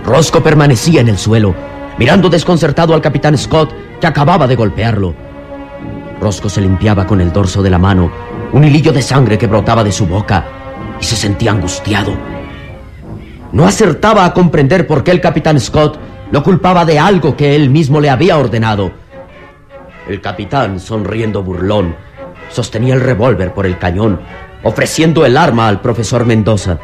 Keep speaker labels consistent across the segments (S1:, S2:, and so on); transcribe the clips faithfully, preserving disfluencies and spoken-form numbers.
S1: Roscoe permanecía en el suelo, mirando desconcertado al capitán Scott, que acababa de golpearlo. Roscoe se limpiaba con el dorso de la mano un hilillo de sangre que brotaba de su boca y se sentía angustiado. No acertaba a comprender por qué el capitán Scott lo culpaba de algo que él mismo le había ordenado. El capitán, sonriendo burlón, sostenía el revólver por el cañón, ofreciendo el arma al profesor Mendoza.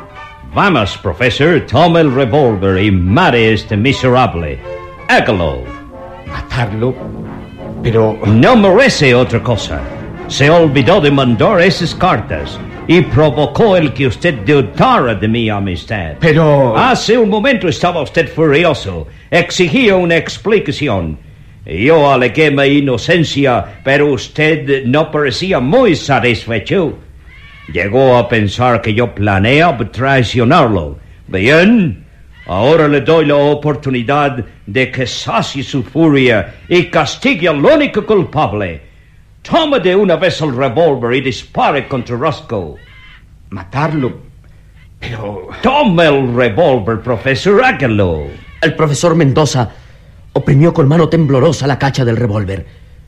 S2: Vamos, profesor, tome el revólver y mate a este miserable. Hágalo.
S3: ¿Matarlo? Pero...
S2: No merece otra cosa. Se olvidó de mandar esas cartas y provocó el que usted dudara de mi amistad.
S3: Pero...
S2: Hace un momento estaba usted furioso. Exigía una explicación. Yo alegué mi inocencia, pero usted no parecía muy satisfecho. Llegó a pensar que yo planeaba traicionarlo. Bien, ahora le doy la oportunidad de que sacie su furia y castigue al único culpable. Tome de una vez el revólver y dispare contra Roscoe.
S3: ¿Matarlo? Pero...
S2: Tome el revólver, profesor, hágalo.
S1: El profesor Mendoza oprimió con mano temblorosa la cacha del revólver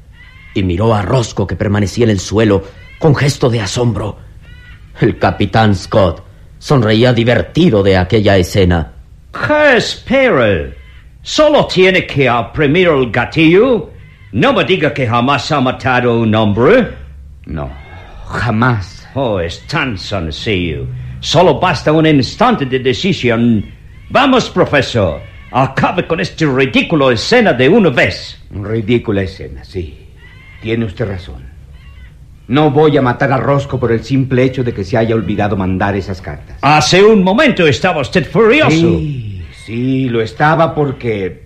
S1: y miró a Roscoe, que permanecía en el suelo, con gesto de asombro. El capitán Scott sonreía divertido de aquella escena.
S2: ¿Qué espera? ¿Solo tiene que oprimir el gatillo? No me diga que jamás ha matado a un hombre.
S3: No, jamás.
S2: Oh, es tan sencillo. Solo basta un instante de decisión. Vamos, profesor. Acabe con esta ridícula escena de una vez.
S3: Ridícula escena, sí. Tiene usted razón. No voy a matar a Roscoe por el simple hecho de que se haya olvidado mandar esas cartas.
S2: Hace un momento estaba usted furioso.
S3: Sí, sí, lo estaba porque...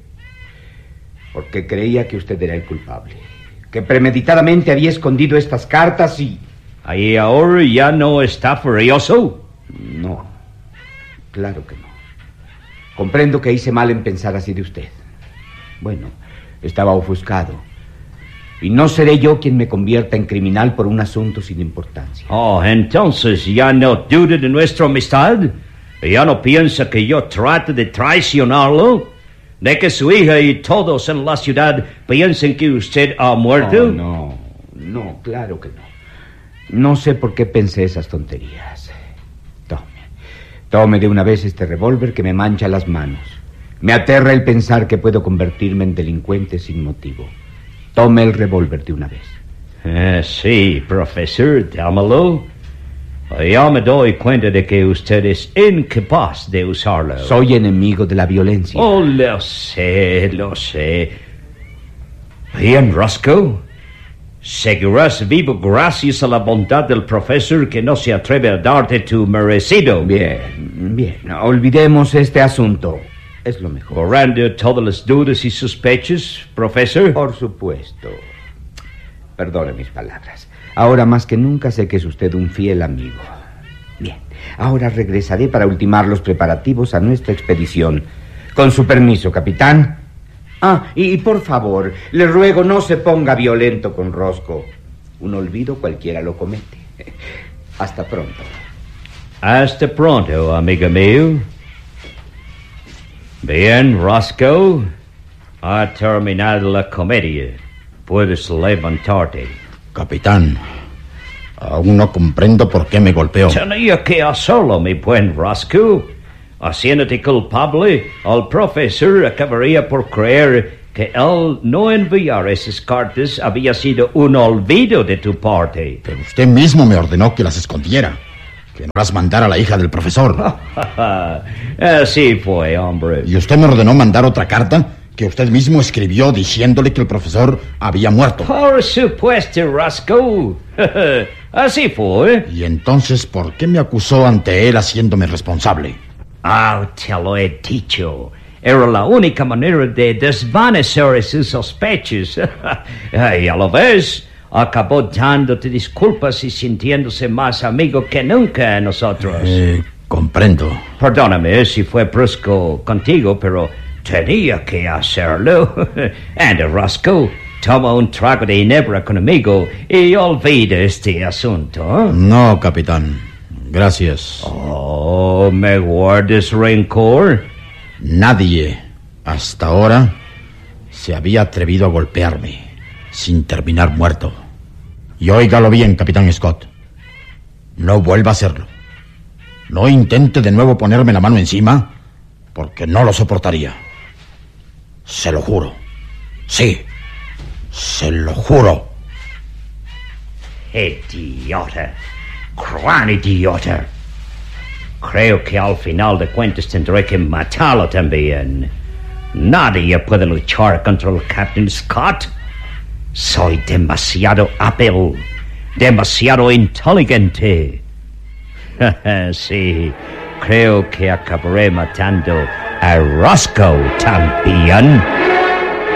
S3: Porque creía que usted era el culpable. Que premeditadamente había escondido estas cartas y...
S2: ¿Y ahora ya no está furioso?
S3: No, claro que no. Comprendo que hice mal en pensar así de usted. Bueno, estaba ofuscado. Y no seré yo quien me convierta en criminal por un asunto sin importancia.
S2: Oh, entonces ya no duda de nuestra amistad. ¿Ya no piensa que yo trato de traicionarlo? ¿De que su hija y todos en la ciudad piensen que usted ha muerto?
S3: Oh, no, no, claro que no. No sé por qué pensé esas tonterías. Tome, tome de una vez este revólver que me mancha las manos. Me aterra el pensar que puedo convertirme en delincuente sin motivo. Tome el revólver de una vez.
S2: Eh, sí, profesor, dámelo. Ya me doy cuenta de que usted es incapaz de usarlo.
S3: Soy enemigo de la violencia.
S2: Oh, lo sé, lo sé. Bien, Roscoe. Seguirás vivo gracias a la bondad del profesor, que no se atreve a darte tu merecido.
S3: Bien, bien. Olvidemos este asunto. Es lo mejor.
S2: Borrando todas las dudas y sospechas, profesor.
S3: Por supuesto. Perdone mis palabras. Ahora más que nunca sé que es usted un fiel amigo. Bien, ahora regresaré para ultimar los preparativos a nuestra expedición. Con su permiso, capitán. Ah, y por favor, le ruego no se ponga violento con Roscoe. Un olvido cualquiera lo comete. Hasta pronto.
S2: Hasta pronto, amigo mío. Bien, Roscoe. Ha terminado la comedia. Puedes levantarte.
S4: Capitán, aún no comprendo por qué me golpeó.
S2: Tenía que hacerlo, mi buen Roscoe. Haciéndote culpable, el profesor acabaría por creer que él no enviar esas cartas había sido un olvido de tu parte.
S4: Pero usted mismo me ordenó que las escondiera, que no las mandara a la hija del profesor.
S2: Así fue, hombre.
S4: Y usted me ordenó mandar otra carta que usted mismo escribió diciéndole que el profesor había muerto.
S2: Por supuesto, Roscoe. Así fue.
S4: Y entonces, ¿por qué me acusó ante él haciéndome responsable?
S2: Ah, te lo he dicho. Era la única manera de desvanecer sus sospechas. Ya lo ves. Acabó dándote disculpas y sintiéndose más amigo que nunca a nosotros.
S4: Eh, comprendo.
S2: Perdóname si fue brusco contigo, pero tenía que hacerlo. Anda, Roscoe, toma un trago de ginebra conmigo y olvida este asunto.
S4: No, capitán. Gracias.
S2: Oh, ¿me guardas rencor?
S4: Nadie, hasta ahora, se había atrevido a golpearme sin terminar muerto. Y óigalo bien, capitán Scott. No vuelva a hacerlo. No intente de nuevo ponerme la mano encima, porque no lo soportaría. Se lo juro. Sí, se lo juro.
S2: Idiota. Gran idiota. Creo que al final de cuentas tendré que matarlo también. Nadie puede luchar contra el Captain Scott. Soy demasiado hábil, demasiado inteligente. Sí, creo que acabaré matando a Roscoe también.